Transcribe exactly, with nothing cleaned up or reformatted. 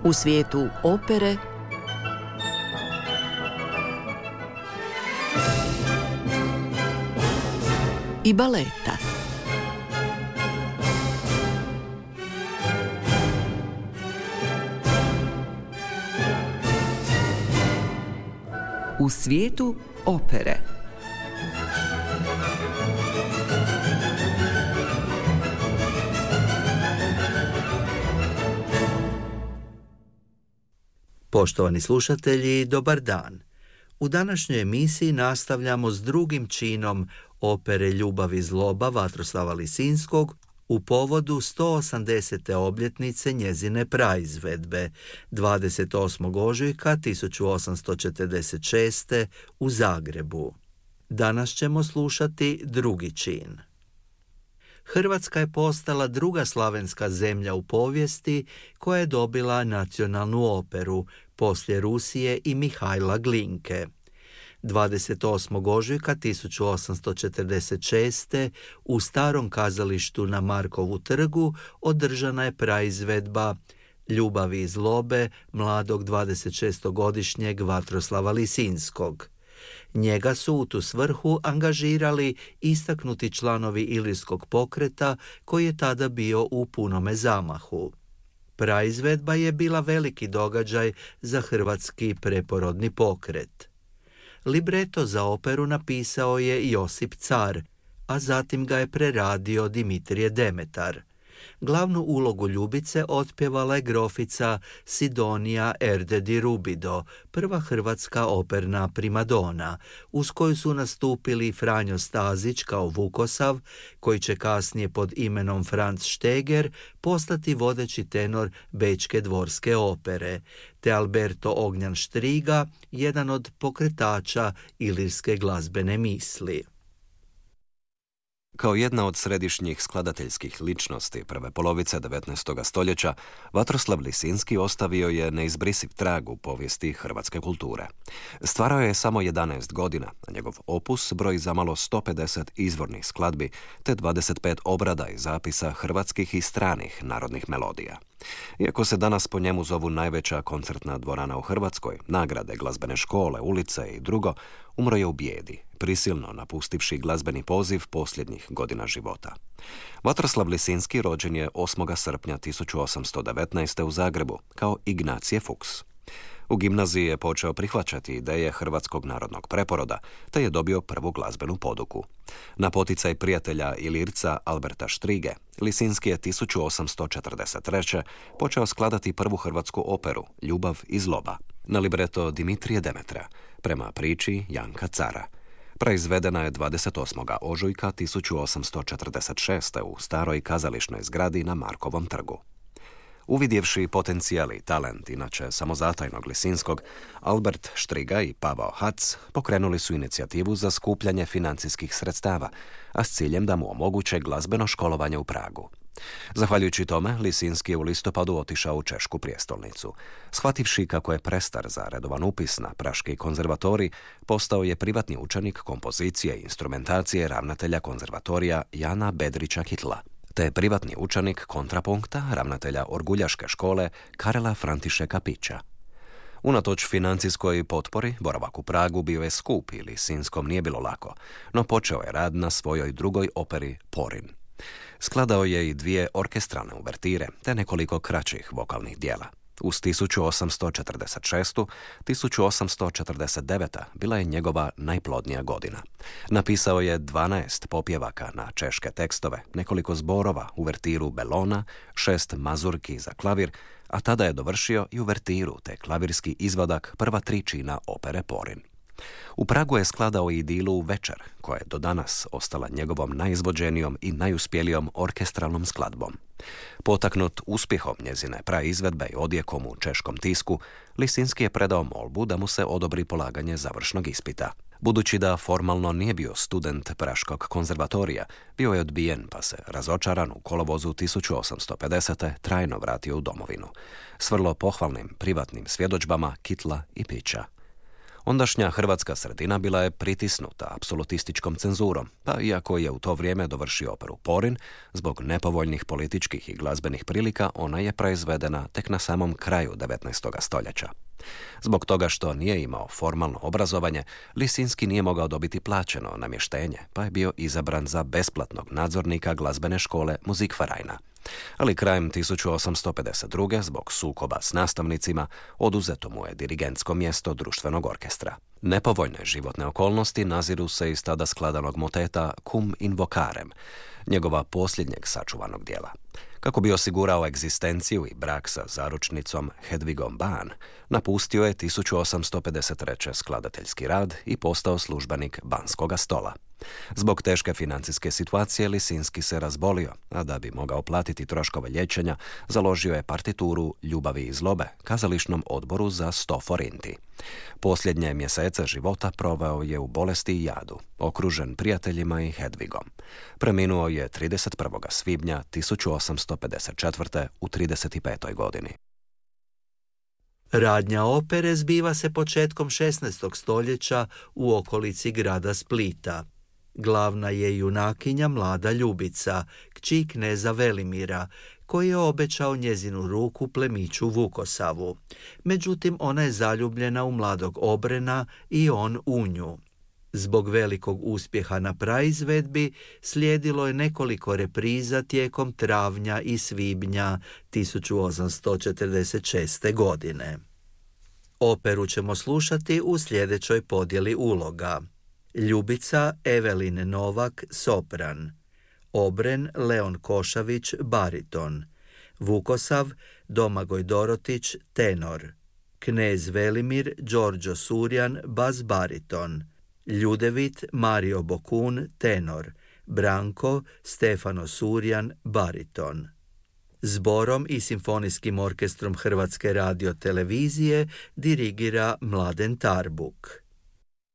U svijetu opere i baleta. U svijetu opere. Poštovani slušatelji, dobar dan. U današnjoj emisiji nastavljamo s drugim činom opere Ljubav i zloba Vatroslava Lisinskog u povodu sto osamdesete obljetnice njezine praizvedbe dvadeset osmog ožujka tisuću osamsto četrdeset šeste. u Zagrebu. Danas ćemo slušati drugi čin. Hrvatska je postala druga slavenska zemlja u povijesti koja je dobila nacionalnu operu poslije Rusije i Mihajla Glinke. dvadeset osmog ožujka tisuću osamsto četrdeset šeste. u Starom kazalištu na Markovu trgu održana je praizvedba Ljubavi i zlobe mladog dvadesetšestogodišnjeg Vatroslava Lisinskog. Njega su u tu svrhu angažirali istaknuti članovi Ilirskog pokreta koji je tada bio u punome zamahu. Praizvedba je bila veliki događaj za hrvatski preporodni pokret. Libreto za operu napisao je Josip Car, a zatim ga je preradio Dimitrije Demetar. Glavnu ulogu Ljubice otpjevala je grofica Sidonija Erde di Rubido, prva hrvatska operna primadona, uz koju su nastupili Franjo Stazić kao Vukosav, koji će kasnije pod imenom Franz Steger postati vodeći tenor Bečke dvorske opere, te Alberto Ognjan Štriga, jedan od pokretača ilirske glazbene misli. Kao jedna od središnjih skladateljskih ličnosti prve polovice devetnaestog stoljeća, Vatroslav Lisinski ostavio je neizbrisiv trag u povijesti hrvatske kulture. Stvarao je samo jedanaest godina, a njegov opus broji zamalo sto pedeset izvornih skladbi te dvadeset pet obrada i zapisa hrvatskih i stranih narodnih melodija. Iako se danas po njemu zovu najveća koncertna dvorana u Hrvatskoj, nagrade, glazbene škole, ulice i drugo, umro je u bijedi, prisilno napustivši glazbeni poziv posljednjih godina života. Vatroslav Lisinski rođen je osmog srpnja tisuću osamsto devetnaeste. u Zagrebu kao Ignacije Fuchs. U gimnaziji je počeo prihvaćati ideje hrvatskog narodnog preporoda, te je dobio prvu glazbenu poduku. Na poticaj prijatelja Ilirca Alberta Štrige, Lisinski je tisuću osamsto četrdeset treće. počeo skladati prvu hrvatsku operu Ljubav i zloba, na libreto Dimitrije Demetra, prema priči Janka Cara. Praizvedena je dvadeset osmog ožujka tisuću osamsto četrdeset šeste. u staroj kazališnoj zgradi na Markovom trgu. Uvidjevši potencijal i talent, inače samozatajnog Lisinskog, Albert Štriga i Pavao Hac pokrenuli su inicijativu za skupljanje financijskih sredstava, a s ciljem da mu omoguće glazbeno školovanje u Pragu. Zahvaljujući tome, Lisinski je u listopadu otišao u Češku prijestolnicu. Shvativši kako je prestar za redovan upis na Praški konzervatorij, postao je privatni učenik kompozicije i instrumentacije ravnatelja konzervatorija Jana Bedrića Hitla, te privatni učenik kontrapunkta ravnatelja orguljaške škole Karela Františeka Pića. Unatoč financijskoj potpori, boravak u Pragu bio je skup i Lisinskom nije bilo lako, no počeo je rad na svojoj drugoj operi Porin. Skladao je i dvije orkestralne uvertire, te nekoliko kraćih vokalnih dijela. Uz tisuću osamsto četrdeset šeste. tisuću osamsto četrdeset devete. bila je njegova najplodnija godina. Napisao je dvanaest popjevaka na češke tekstove, nekoliko zborova, uvertiru Belona, šest mazurki za klavir, a tada je dovršio i uvertiru te klavirski izvadak prva tri čina opere Porin. U Pragu je skladao i idilu Večer, koja je do danas ostala njegovom najizvođenijom i najuspjelijom orkestralnom skladbom. Potaknut uspjehom njezine praizvedbe i odjekom u češkom tisku, Lisinski je predao molbu da mu se odobri polaganje završnog ispita. Budući da formalno nije bio student Praškog konzervatorija, bio je odbijen pa se razočaran u kolovozu tisuću osamsto pedesete. trajno vratio u domovinu, s vrlo pohvalnim privatnim svjedodžbama Kitla i Pića. Ondašnja hrvatska sredina bila je pritisnuta apsolutističkom cenzurom, pa iako je u to vrijeme dovršio operu Porin, zbog nepovoljnih političkih i glazbenih prilika ona je proizvedena tek na samom kraju devetnaestog stoljeća. Zbog toga što nije imao formalno obrazovanje, Lisinski nije mogao dobiti plaćeno namještenje, pa je bio izabran za besplatnog nadzornika glazbene škole Musikvereina. Ali krajem tisuću osamsto pedeset druge zbog sukoba s nastavnicima, oduzeto mu je dirigentsko mjesto društvenog orkestra. Nepovoljne životne okolnosti naziru se iz tada skladanog moteta Cum invocarem, njegova posljednjeg sačuvanog dijela. Kako bi osigurao egzistenciju i brak sa zaručnicom Hedvigom Bahn, napustio je tisuću osamsto pedeset treće skladateljski rad i postao službenik Banskoga stola. Zbog teške financijske situacije Lisinski se razbolio, a da bi mogao platiti troškove liječenja, založio je partituru Ljubavi i zlobe kazališnom odboru za sto forinti. Posljednje mjesece života proveo je u bolesti i jadu, okružen prijateljima i Hedvigom. Preminuo je trideset prvog svibnja tisuću osamsto pedeset četvrte u trideset petoj godini. Radnja opere zbiva se početkom šesnaestog stoljeća u okolici grada Splita. Glavna je junakinja mlada Ljubica, kći kneza Velimira, koji je obećao njezinu ruku plemiću Vukosavu. Međutim, ona je zaljubljena u mladog Obrena i on u nju. Zbog velikog uspjeha na praizvedbi slijedilo je nekoliko repriza tijekom travnja i svibnja tisuću osamsto četrdeset šeste. godine. Operu ćemo slušati u sljedećoj podjeli uloga. Ljubica Evelin Novak, sopran. Obren Leon Košavić, bariton. Vukosav Domagoj Dorotić, tenor. Knez Velimir Đorđo Surjan, bas bariton. Ljudevit Mario Bokun, tenor. Branko Stefano Surjan, bariton. Zborom i simfonijskim orkestrom Hrvatske radiotelevizije dirigira Mladen Tarbuk.